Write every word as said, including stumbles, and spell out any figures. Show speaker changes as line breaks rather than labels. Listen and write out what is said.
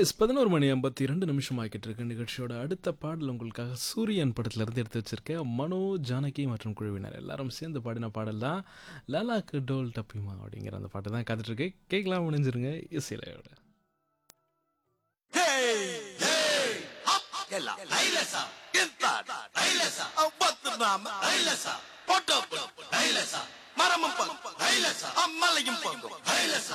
S பதினொரு மணி ஐம்பத்தி இரண்டு நிமிஷம் ஆகிட்டு இருக்கு. நிகழ்ச்சியோட அடுத்த பாடல் உங்களுக்காக சூரியன் படத்திலிருந்து எடுத்து வச்சிருக்கேன். மனோ, ஜானகி மற்றும் குழுவினர் எல்லாரும் சேர்ந்து பாடின பாடல் தான் லாலாக்கு டோல் டப்பிமா அப்படிங்கிற அந்த பாட்டு தான் காத்துட்ருக்கு. கேட்கலாம், முடிஞ்சிருங்க இசையிலையோட.
மரமும்